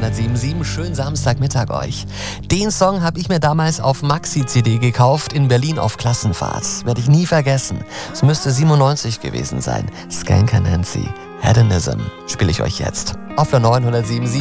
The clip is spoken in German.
977. Schönen Samstagmittag euch. Den Song habe ich mir damals auf Maxi-CD gekauft in Berlin auf Klassenfahrt. Werde ich nie vergessen. Es müsste 97 gewesen sein. Skanker Nancy, Hedonism, spiele ich euch jetzt. Auf der 977.